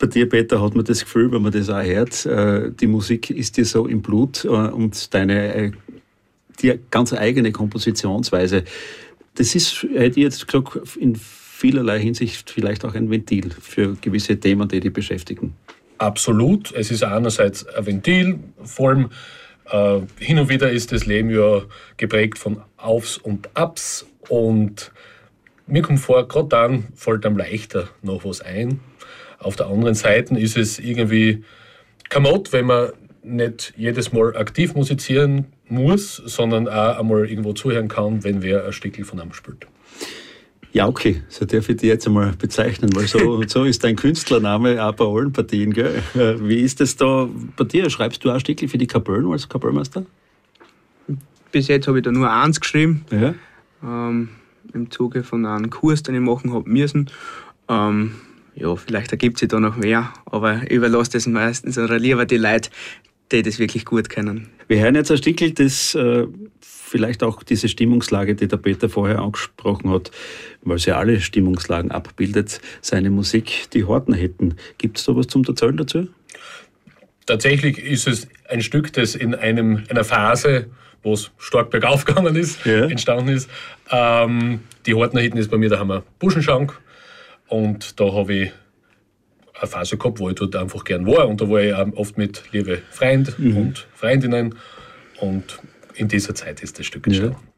Bei dir, Peter, hat man das Gefühl, wenn man das auch hört, die Musik ist dir so im Blut und die ganz eigene Kompositionsweise, das ist, hätte ich jetzt gesagt, in vielerlei Hinsicht vielleicht auch ein Ventil für gewisse Themen, die dich beschäftigen. Absolut. Es ist einerseits ein Ventil, vor allem hin und wieder ist das Leben ja geprägt von Aufs und Abs und mir kommt vor, gerade dann fällt einem leichter noch was ein. Auf der anderen Seite ist es irgendwie kamot, wenn man nicht jedes Mal aktiv musizieren muss, sondern auch einmal irgendwo zuhören kann, wenn wer ein Stückchen von einem spielt. Ja, okay, so darf ich dich jetzt einmal bezeichnen, weil so ist dein Künstlername auch bei allen Partien, gell? Wie ist das da bei dir? Schreibst du auch Stückchen für die Kapellen als Kapellmeister? Bis jetzt habe ich da nur eins geschrieben, Ja. im Zuge von einem Kurs, den ich machen habe müssen. Ja, vielleicht ergibt sich da noch mehr, aber ich überlasse das meistens oder lieber die Leute, die das wirklich gut kennen. Wir hören jetzt ein Stückchen, das vielleicht auch diese Stimmungslage, die der Peter vorher angesprochen hat, weil sie alle Stimmungslagen abbildet, seine Musik, die Horten-Hitten. Gibt es da was zum Erzählen dazu? Tatsächlich ist es ein Stück, das in einer Phase, wo es stark bergauf gegangen ist, entstanden ist. Die Horten-Hitten ist bei mir daheim ein Buschenschank und da habe ich eine Phase gehabt, wo ich dort einfach gern war und da war ich auch oft mit liebe Freunden und Freundinnen und in dieser Zeit ist das Stück entstanden. Ja.